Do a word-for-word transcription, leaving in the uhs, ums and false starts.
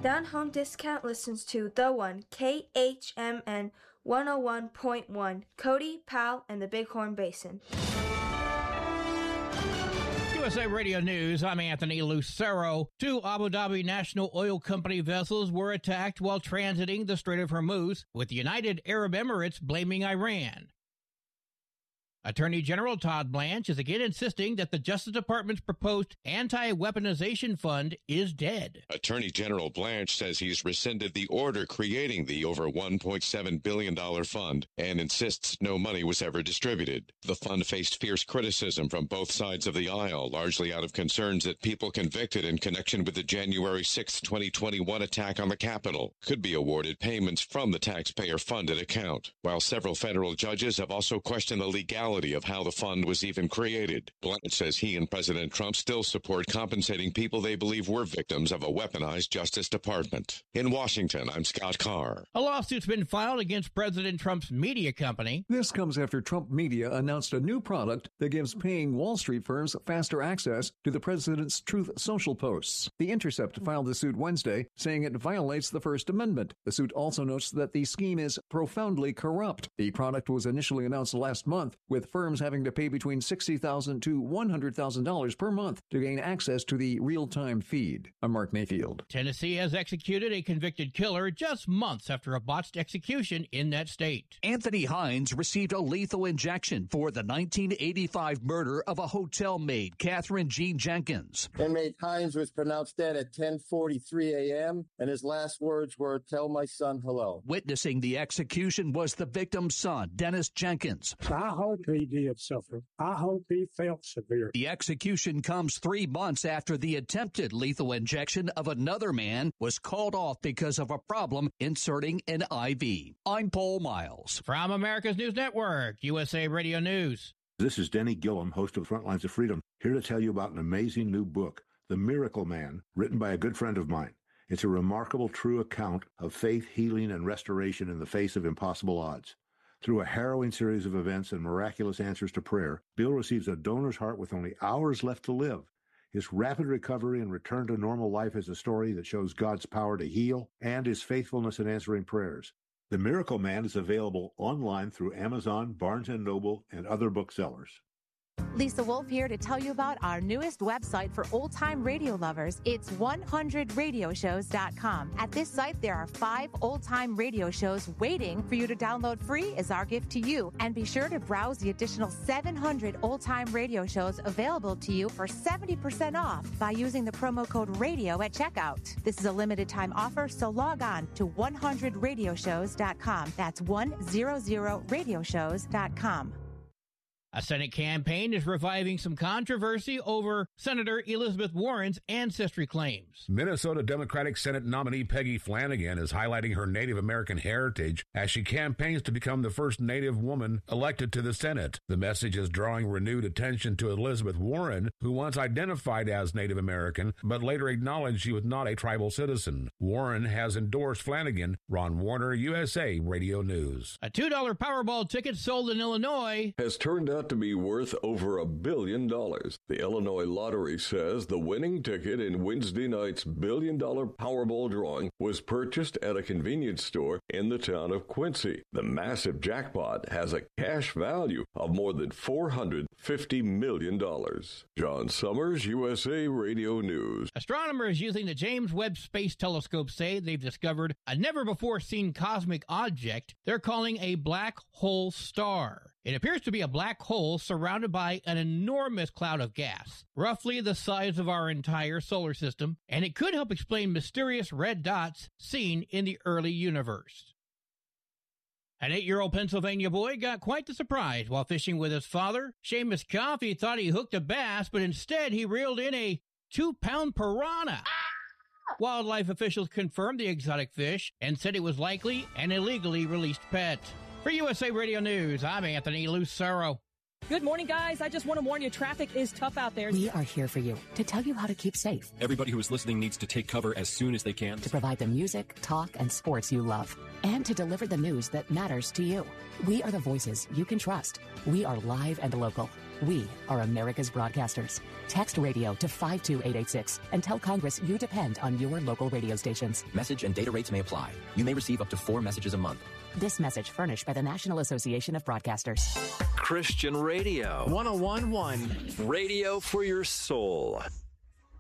Down Home Discount listens to The One, K H M N one oh one point one, Cody, Powell, and the Bighorn Basin. U S A Radio News, I'm Anthony Lucero. Two Abu Dhabi National Oil Company vessels were attacked while transiting the Strait of Hormuz, with the United Arab Emirates blaming Iran. Attorney General Todd Blanche is again insisting that the Justice Department's proposed anti-weaponization fund is dead. Attorney General Blanche says he's rescinded the order creating the over one point seven billion dollars fund and insists no money was ever distributed. The fund faced fierce criticism from both sides of the aisle, largely out of concerns that people convicted in connection with the January sixth, twenty twenty-one attack on the Capitol could be awarded payments from the taxpayer-funded account, while several federal judges have also questioned the legality of how the fund was even created. Blanche says he and President Trump still support compensating people they believe were victims of a weaponized Justice Department. In Washington, I'm Scott Carr. A lawsuit's been filed against President Trump's media company. This comes after Trump Media announced a new product that gives paying Wall Street firms faster access to the president's Truth Social posts. The Intercept filed the suit Wednesday, saying it violates the First Amendment. The suit also notes that the scheme is profoundly corrupt. The product was initially announced last month, with firms having to pay between sixty thousand dollars to one hundred thousand dollars per month to gain access to the real-time feed. I'm Mark Mayfield. Tennessee has executed a convicted killer just months after a botched execution in that state. Anthony Hines received a lethal injection for the nineteen eighty-five murder of a hotel maid, Catherine Jean Jenkins. Inmate Hines was pronounced dead at ten forty-three a.m., and his last words were, "Tell my son hello." Witnessing the execution was the victim's son, Dennis Jenkins. I hope he did suffer. I hope he felt severe. The execution comes three months after the attempted lethal injection of another man was called off because of a problem inserting an I V. I'm Paul Miles. From America's News Network, U S A Radio News. This is Denny Gillum, host of Frontlines of Freedom, here to tell you about an amazing new book, The Miracle Man, written by a good friend of mine. It's a remarkable, true account of faith, healing, and restoration in the face of impossible odds. Through a harrowing series of events and miraculous answers to prayer, Bill receives a donor's heart with only hours left to live. His rapid recovery and return to normal life is a story that shows God's power to heal and his faithfulness in answering prayers. The Miracle Man is available online through Amazon, Barnes and Noble, and other booksellers. Lisa Wolf here to tell you about our newest website for old-time radio lovers. It's one hundred radio shows dot com. At this site, there are five old-time radio shows waiting for you to download free as our gift to you. And be sure to browse the additional seven hundred old-time radio shows available to you for seventy percent off by using the promo code RADIO at checkout. This is a limited-time offer, so log on to one hundred radio shows dot com. That's one hundred radio shows dot com. A Senate campaign is reviving some controversy over Senator Elizabeth Warren's ancestry claims. Minnesota Democratic Senate nominee Peggy Flanagan is highlighting her Native American heritage as she campaigns to become the first Native woman elected to the Senate. The message is drawing renewed attention to Elizabeth Warren, who once identified as Native American, but later acknowledged she was not a tribal citizen. Warren has endorsed Flanagan. Ron Warner, U S A Radio News. A two dollar Powerball ticket sold in Illinois has turned out to be worth over a billion dollars. The Illinois Lottery says the winning ticket in Wednesday night's billion-dollar Powerball drawing was purchased at a convenience store in the town of Quincy. The massive jackpot has a cash value of more than four hundred fifty million dollars. John Summers, U S A Radio News. Astronomers using the James Webb Space Telescope say they've discovered a never-before-seen cosmic object they're calling a black hole star. It appears to be a black hole surrounded by an enormous cloud of gas, roughly the size of our entire solar system, and it could help explain mysterious red dots seen in the early universe. An eight-year-old Pennsylvania boy got quite the surprise while fishing with his father. Seamus Coffey thought he hooked a bass, but instead he reeled in a two-pound piranha. Wildlife officials confirmed the exotic fish and said it was likely an illegally released pet. For U S A Radio News, I'm Anthony Lucero. Good morning, guys. I just want to warn you, traffic is tough out there. We are here for you to tell you how to keep safe. Everybody who is listening needs to take cover as soon as they can. To provide the music, talk, and sports you love. And to deliver the news that matters to you. We are the voices you can trust. We are live and local. We are America's broadcasters. Text radio to five two eight eight six and tell Congress you depend on your local radio stations. Message and data rates may apply. You may receive up to four messages a month. This message furnished by the National Association of Broadcasters. Christian Radio. one oh one point one. Radio for your soul.